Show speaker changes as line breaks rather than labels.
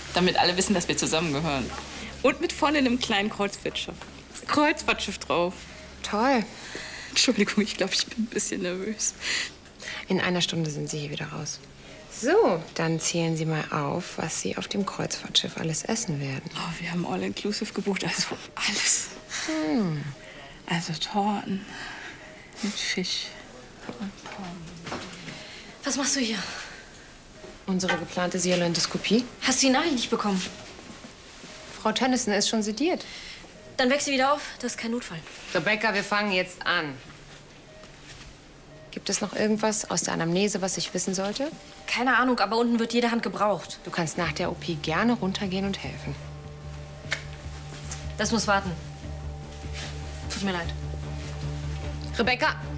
Damit alle wissen, dass wir zusammengehören. Und mit vorne einem kleinen Kreuzfahrtschiff drauf.
Toll.
Entschuldigung, ich glaube, ich bin ein bisschen nervös.
In einer Stunde sind Sie hier wieder raus. So, dann zählen Sie mal auf, was Sie auf dem Kreuzfahrtschiff alles essen werden.
Oh, wir haben All-Inclusive gebucht, also alles. Also Torten mit Fisch und Pommes.
Was machst du hier?
Unsere geplante Serienendoskopie.
Hast du die Nachricht nicht bekommen?
Frau Tönnissen ist schon sediert.
Dann weck sie wieder auf. Das ist kein Notfall.
Rebecca, wir fangen jetzt an. Gibt es noch irgendwas aus der Anamnese, was ich wissen sollte?
Keine Ahnung, aber unten wird jede Hand gebraucht.
Du kannst nach der OP gerne runtergehen und helfen.
Das muss warten. Tut mir leid.
Rebecca!